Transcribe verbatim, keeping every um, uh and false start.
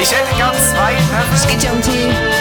Ich hätte gern zwei Löffel. Es geht ja um Tee.